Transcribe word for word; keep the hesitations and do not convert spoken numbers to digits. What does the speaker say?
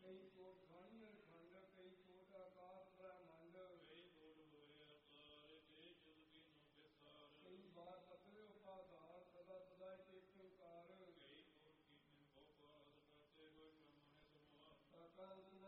ਕਈ ਕੋਟ ਖਾਣੀ ਖੰਡ ਕਈ ਕੋਟ ਆਕਾਸ਼ ਬ੍ਰਹਮੰਡ ਕਈ ਕੋਟ ਹੋਏ ਅਵਤਾਰ ਕਈ ਜੁਗ ਕੀਨੋ ਵਿਸਾਰ ਕਈ ਬਾਰ ਤਤਵੇ ਉਪਾਧਾਰ ਸਦਾ ਸਦਾ ਇੱਕ ਓੰਕਾਰ ਕਈ ਕੋਟ ਕੀਨੇ ਭੋਪਾਲ ਕਰਤੇ ਹੋਏ ਬ੍ਰਹਮਣੇ ਸਮਾਰ ਸਕਲ